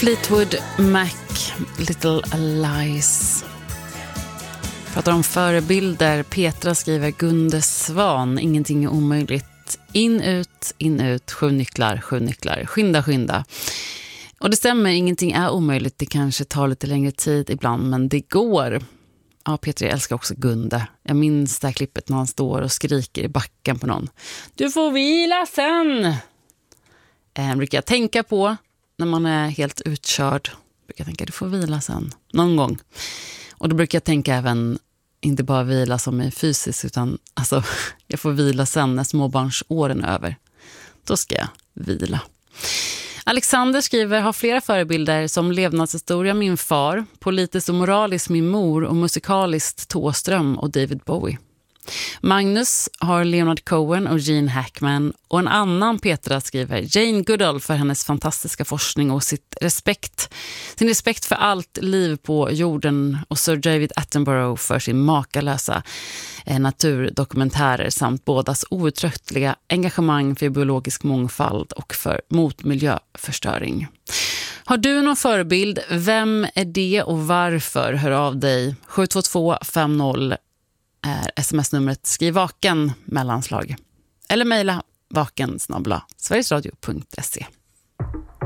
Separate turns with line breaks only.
Fleetwood Mac, Little Lies. Pratar om förebilder. Petra skriver Gunde Svan, ingenting är omöjligt. In, ut, 7 nycklar, skynda. Och det stämmer, ingenting är omöjligt. Det kanske tar lite längre tid ibland, men det går. Ja, Petra, jag älskar också Gunde. Jag minns det här klippet när han står och skriker i backen på någon. Du får vila sen! Brukar jag tänka på när man är helt utkörd. Brukar jag tänka, du får vila sen. Någon gång. Och då brukar jag tänka även, inte bara vila som är fysiskt, utan alltså, jag får vila sen när småbarnsåren är över. Då ska jag vila. Alexander skriver, har flera förebilder som levnadshistoria min far, politiskt och moraliskt min mor och musikaliskt Thåström och David Bowie. Magnus har Leonard Cohen och Gene Hackman, och en annan Petra skriver Jane Goodall för hennes fantastiska forskning och sin respekt för allt liv på jorden, och Sir David Attenborough för sin makalösa naturdokumentärer samt bådas outtröttliga engagemang för biologisk mångfald och mot miljöförstöring. Har du någon förebild? Vem är det och varför? Hör av dig. 72250 är sms-numret. Skriv vaken mellanslag. Eller mejla vaken@sverigesradio.se.